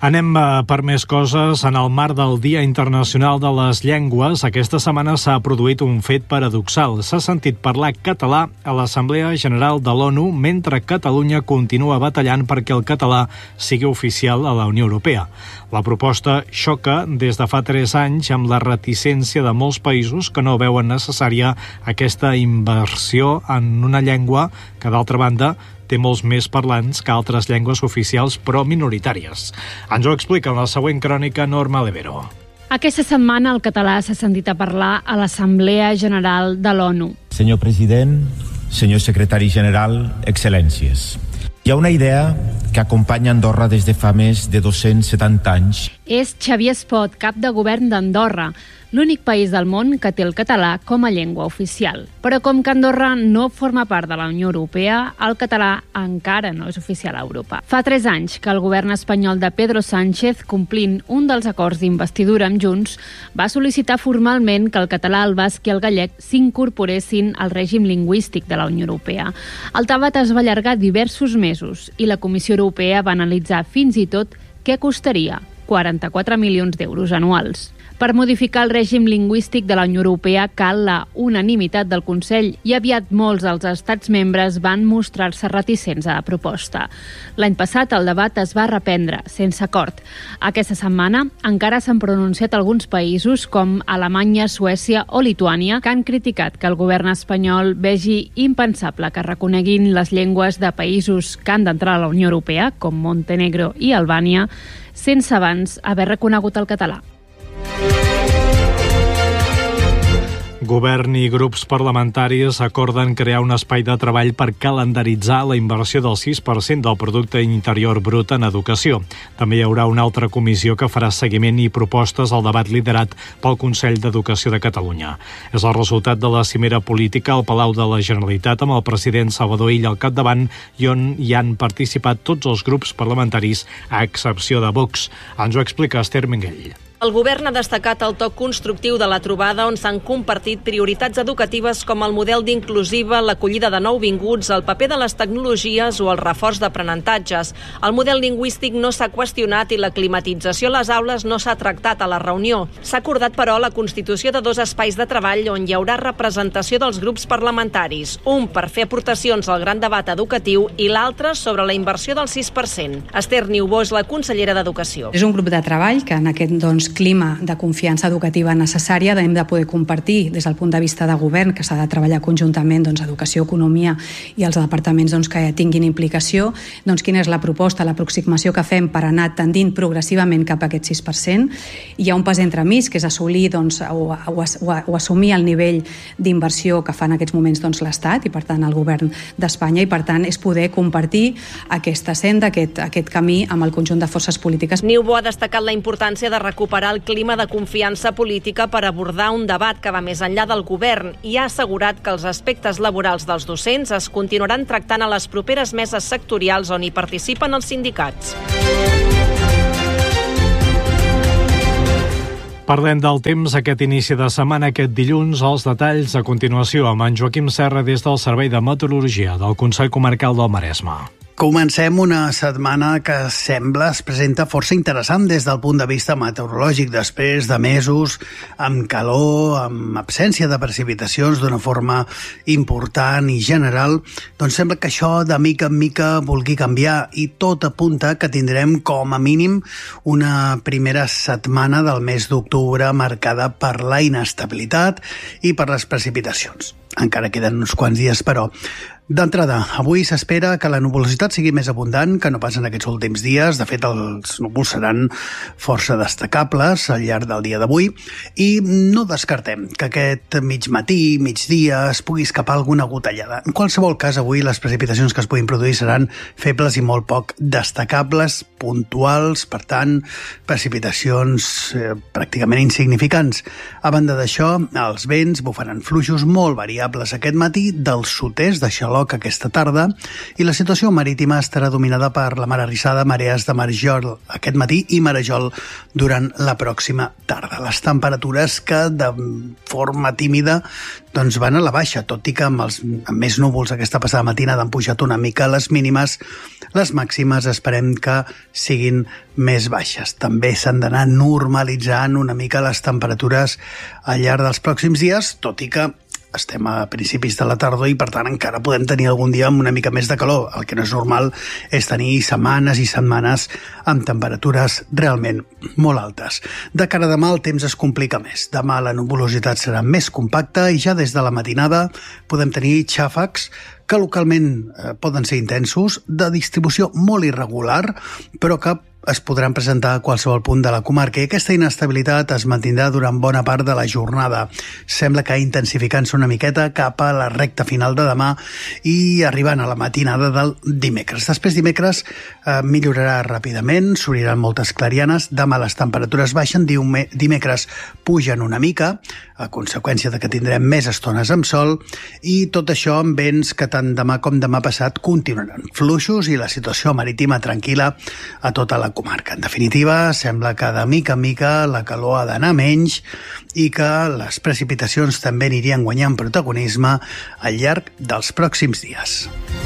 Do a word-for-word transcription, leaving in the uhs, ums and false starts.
Anem per més coses. En el marc del Dia Internacional de les Llengües, aquesta setmana s'ha produït un fet paradoxal. S'ha sentit parlar català a l'Assemblea General de l'ONU, mentre Catalunya continua batallant perquè el català sigui oficial a la Unió Europea. La proposta xoca des de fa tres anys amb la reticència de molts països que no veuen necessària aquesta inversió en una llengua que, d'altra banda, té molts més parlants que altres llengües oficials però minoritàries. Ens ho explica en la següent crònica Norma Levero. Aquesta setmana el català s'ha sentit a parlar a l'Assemblea General de l'ONU. Senyor president, senyor secretari general, excel·lències. Hi ha una idea que acompanya Andorra des de fa més de dos-cents setanta anys. És Xavier Espot, cap de govern d'Andorra, l'únic país del món que té el català com a llengua oficial. Però com que Andorra no forma part de la Unió Europea, el català encara no és oficial a Europa. Fa tres anys que el govern espanyol de Pedro Sánchez, complint un dels acords d'investidura amb Junts, va sol·licitar formalment que el català, el basc i el gallec s'incorporessin al règim lingüístic de la Unió Europea. El debat es va allargar diversos mesos i la Comissió Europea va analitzar fins i tot què costaria quaranta-quatre milions d'euros anuals. Per modificar el règim lingüístic de la Unió Europea cal la unanimitat del Consell i aviat molts dels estats membres van mostrar-se reticents a la proposta. L'any passat el debat es va reprendre, sense acord. Aquesta setmana encara s'han pronunciat alguns països com Alemanya, Suècia o Lituània que han criticat que el govern espanyol vegi impensable que reconeguin les llengües de països que han d'entrar a la Unió Europea, com Montenegro i Albània, sense abans haver reconegut el català. Govern i grups parlamentaris acorden crear un espai de treball per calendaritzar la inversió del sis per cent del producte interior brut en educació. També hi haurà una altra comissió que farà seguiment i propostes al debat liderat pel Consell d'Educació de Catalunya. És el resultat de la cimera política al Palau de la Generalitat amb el president Salvador Illa al capdavant i on hi han participat tots els grups parlamentaris a excepció de Vox. Ens ho explica Esther Menguell. El govern ha destacat el toc constructiu de la trobada on s'han compartit prioritats educatives com el model d'inclusiva, l'acollida de nouvinguts, el paper de les tecnologies o el reforç d'aprenentatges. El model lingüístic no s'ha qüestionat i la climatització a les aules no s'ha tractat a la reunió. S'ha acordat, però, la constitució de dos espais de treball on hi haurà representació dels grups parlamentaris, un per fer aportacions al gran debat educatiu i l'altre sobre la inversió del sis per cent. Esther Niubó és la consellera d'Educació. És un grup de treball que en aquest doncs, clima de confiança educativa necessària hem de poder compartir des del punt de vista de govern, que s'ha de treballar conjuntament doncs, educació, economia i els departaments doncs, que tinguin implicació, doncs, quina és la proposta, l'aproximació que fem per anar tendint progressivament cap a aquest sis per cent. Hi ha un pas entremig, que és assolir doncs, o, o, o, o assumir el nivell d'inversió que fa en aquests moments doncs, l'Estat i per tant el govern d'Espanya i per tant és poder compartir aquesta senda, aquest, aquest camí amb el conjunt de forces polítiques. Niubó ha destacat la importància de recuperar el clima de confiança política per abordar un debat que va més enllà del govern i ha assegurat que els aspectes laborals dels docents es continuaran tractant a les properes meses sectorials on hi participen els sindicats. Parlem del temps aquest inici de setmana, aquest dilluns. Els detalls a continuació amb en Joaquim Serra des del Servei de Meteorologia del Consell Comarcal del Maresme. Comencem una setmana que sembla es presenta força interessant des del punt de vista meteorològic, després de mesos amb calor, amb absència de precipitacions d'una forma important i general, doncs sembla que això de mica en mica vulgui canviar i tot apunta que tindrem com a mínim una primera setmana del mes d'octubre marcada per la inestabilitat i per les precipitacions. Encara queden uns quants dies, però d'entrada, avui s'espera que la nuvolositat sigui més abundant que no pas en aquests últims dies. De fet, els núvols seran força destacables al llarg del dia d'avui i no descartem que aquest mig matí, migdia, es pugui escapar alguna gotellada. En qualsevol cas, avui les precipitacions que es puguin produir seran febles i molt poc destacables, puntuals, per tant, precipitacions eh, pràcticament insignificants. A banda d'això, els vents bufaran fluixos molt variables aquest matí del sud-est de Xaló aquesta tarda i la situació marítima estarà dominada per la mar arrissada, marees de marejol aquest matí i marejol durant la pròxima tarda. Les temperatures que de forma tímida doncs van a la baixa, tot i que amb, els, amb més núvols aquesta passada matinada han pujat una mica les mínimes, les màximes esperem que siguin més baixes. També s'han d'anar normalitzant una mica les temperatures al llarg dels pròxims dies, tot i que estem a principis de la tardor i per tant encara podem tenir algun dia amb una mica més de calor. El que no és normal és tenir setmanes i setmanes amb temperatures realment molt altes. De cara a demà el temps es complica més. Demà la nuvolositat serà més compacta i ja des de la matinada podem tenir xàfecs que localment eh, poden ser intensos, de distribució molt irregular, però que es podran presentar a qualsevol punt de la comarca i aquesta inestabilitat es mantindrà durant bona part de la jornada. Sembla que intensificant-se una miqueta cap a la recta final de demà i arribant a la matinada del dimecres. Després dimecres eh, millorarà ràpidament, s'obriran moltes clarianes, demà les temperatures baixen, dimecres pugen una mica, a conseqüència de que tindrem més estones amb sol i tot això amb vents que tant demà com demà passat continuaran fluixos i la situació marítima tranquil·la a tota la comarca. En definitiva, sembla que de mica en mica la calor ha d'anar menys i que les precipitacions també anirien guanyant protagonisme al llarg dels pròxims dies.